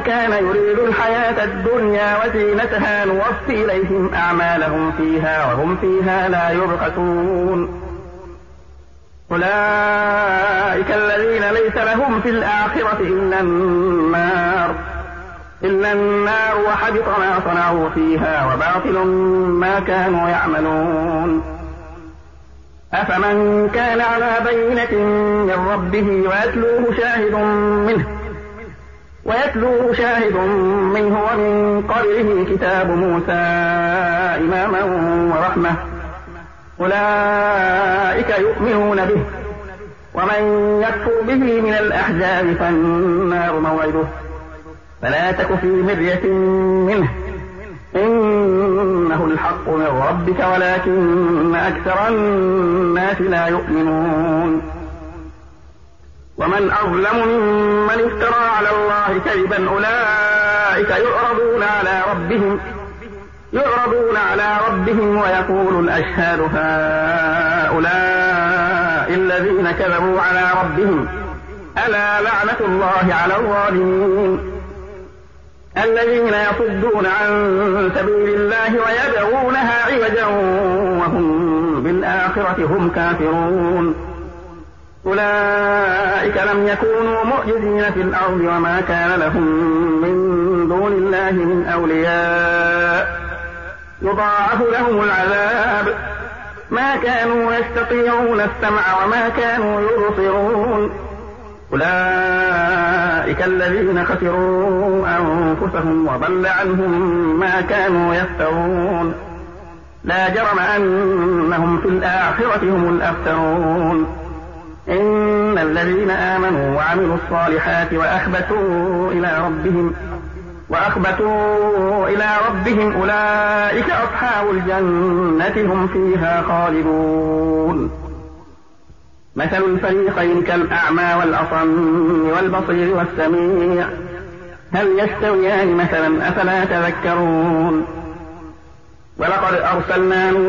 كان يريد الحياة الدنيا وزينتها نوفي إليهم أعمالهم فيها وهم فيها لا يبخسون. أولئك الذين ليس لهم في الآخرة إلا النار وحبط ما صنعوا فيها وباطل ما كانوا يعملون. أفمن كان على بينة من ربه ويتلوه شاهد منه ومن قبله كتاب موسى إماما ورحمة أولئك يؤمنون به، ومن يكفر به من الأحزاب فالنار موعده، فلا تك في مرية منه إنه الحق من ربك ولكن أكثر الناس لا يؤمنون. ومن أظلم ممن افترى على الله كذبا أولئك يعرضون على ربهم ويقول الأشهاد هؤلاء الذين كذبوا على ربهم ألا لعنة الله على الظالمين الذين يصدون عن سبيل الله ويبغونها عوجا وهم بالآخرة هم كافرون. أولئك لم يكونوا معجزين في الأرض وما كان لهم من دون الله من أولياء يضاعف لهم العذاب ما كانوا يستطيعون السمع وما كانوا يبصرون. أولئك الذين خسروا أنفسهم وضل عنهم ما كانوا يفترون. لا جرم أنهم في الآخرة هم الأخسرون. إن الذين آمنوا وعملوا الصالحات وأخبتوا إلى ربهم أولئك أصحاب الجنة هم فيها خالدون. مثل الفريقين كالأعمى والأصم والبصير والسميع هل يستويان مثلا أفلا تذكرون. ولقد أرسلنا